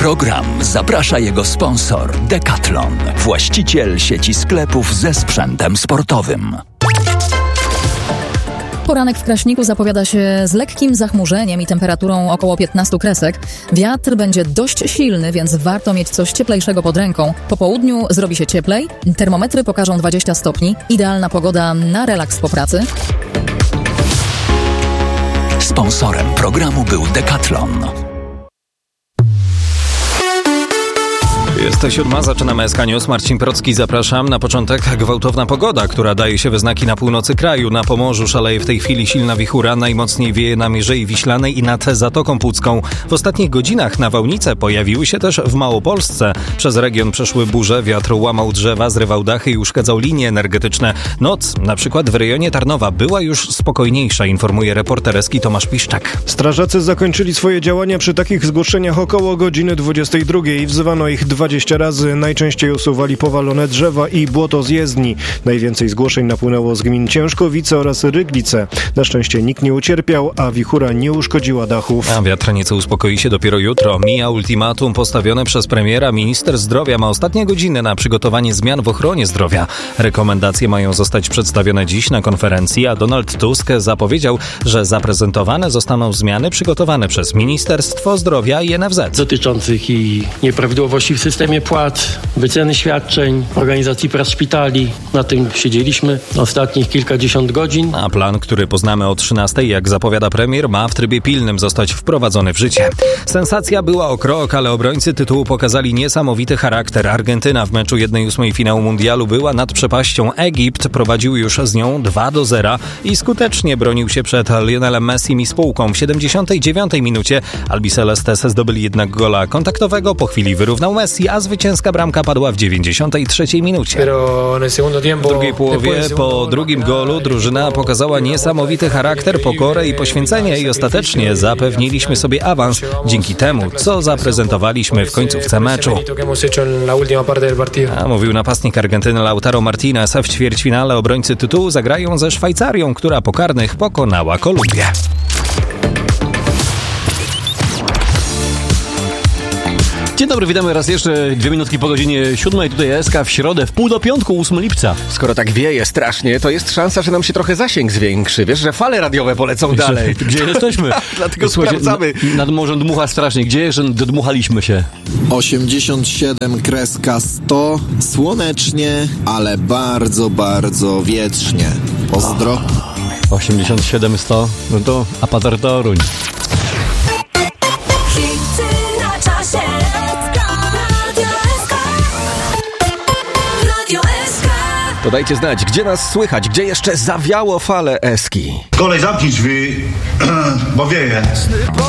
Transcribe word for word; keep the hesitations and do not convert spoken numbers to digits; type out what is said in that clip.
program zaprasza jego sponsor Decathlon, właściciel sieci sklepów ze sprzętem sportowym. Poranek w Kraśniku zapowiada się z lekkim zachmurzeniem i temperaturą około piętnaście kresek. Wiatr będzie dość silny, więc warto mieć coś cieplejszego pod ręką. Po południu zrobi się cieplej, termometry pokażą dwadzieścia stopni. Idealna pogoda na relaks po pracy. Sponsorem programu był Decathlon. Jest to siódma, zaczynamy S K News. Marcin Procki, zapraszam. Na początek gwałtowna pogoda, która daje się we znaki na północy kraju. Na Pomorzu szaleje w tej chwili silna wichura, najmocniej wieje na Mierzei Wiślanej i nad Zatoką Pucką. W ostatnich godzinach nawałnice pojawiły się też w Małopolsce. Przez region przeszły burze, wiatr łamał drzewa, zrywał dachy i uszkadzał linie energetyczne. Noc, na przykład w rejonie Tarnowa, była już spokojniejsza, informuje reporter S K Tomasz Piszczak. Strażacy zakończyli swoje działania przy takich zgłoszeniach około godziny dwudziestej drugiej. Wzywano ich dwadzieścia razy. Najczęściej usuwali powalone drzewa i błoto z jezdni. Najwięcej zgłoszeń napłynęło z gmin Ciężkowice oraz Ryglice. Na szczęście nikt nie ucierpiał, a wichura nie uszkodziła dachów. A wiatr nieco uspokoi się dopiero jutro. Mija ultimatum postawione przez premiera. Minister zdrowia ma ostatnie godziny na przygotowanie zmian w ochronie zdrowia. Rekomendacje mają zostać przedstawione dziś na konferencji, a Donald Tusk zapowiedział, że zaprezentowane zostaną zmiany przygotowane przez Ministerstwo Zdrowia i N F Z. Dotyczących i nieprawidłowości w systemie płat, wyceny świadczeń, organizacji prac szpitali. Na tym siedzieliśmy ostatnich kilkadziesiąt godzin. A plan, który poznamy o trzynastej, jak zapowiada premier, ma w trybie pilnym zostać wprowadzony w życie. Sensacja była o krok, ale obrońcy tytułu pokazali niesamowity charakter. Argentyna w meczu jednej ósmej finału mundialu była nad przepaścią. Egipt prowadził już z nią dwa do zera i skutecznie bronił się przed Lionelem Messim i spółką. W siedemdziesiątej dziewiątej minucie Albi Celestes zdobyli jednak gola kontaktowego. Po chwili wyrównał Messi, a zwycięska bramka padła w dziewięćdziesiątej trzeciej minucie. W drugiej połowie, po drugim golu, drużyna pokazała niesamowity charakter, pokorę i poświęcenie i ostatecznie zapewniliśmy sobie awans dzięki temu, co zaprezentowaliśmy w końcówce meczu. A mówił napastnik Argentyny Lautaro Martinez. W ćwierćfinale obrońcy tytułu zagrają ze Szwajcarią, która po karnych pokonała Kolumbię. Dzień dobry, witamy raz jeszcze dwie minutki po godzinie siódmej. Tutaj S K w środę, w pół do piątku, ósmego lipca. Skoro tak wieje strasznie, to jest szansa, że nam się trochę zasięg zwiększy. Wiesz, że fale radiowe polecą dalej. Gdzie jesteśmy? Dlatego sprawdzamy. Nad morzem dmucha strasznie. Gdzie, że dmuchaliśmy się? osiemdziesiąt siedem kreska sto. Słonecznie, ale bardzo, bardzo wietrznie. Pozdro. osiemdziesiąt siedem sto. No to Apatar Toruń. To dajcie znać, gdzie nas słychać, gdzie jeszcze zawiało fale eski. Kolej, zamknij drzwi, bo wieje.